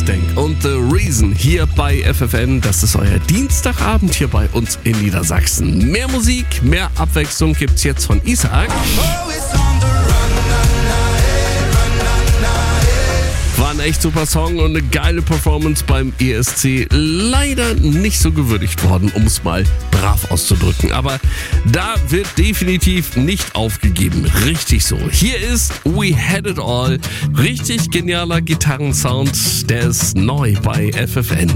Denk und The Reason hier bei FFN. Das ist euer Dienstagabend hier bei uns in Niedersachsen. Mehr Musik, mehr Abwechslung gibt's jetzt von Isaac. War ein echt super Song und eine geile Performance beim ESC. Leider nicht so gewürdigt worden, um es mal brav auszudrücken. Aber da wird definitiv nicht aufgegeben. Richtig so. Hier ist We Had It All. Richtig genialer Gitarrensound. Der ist neu bei FFN.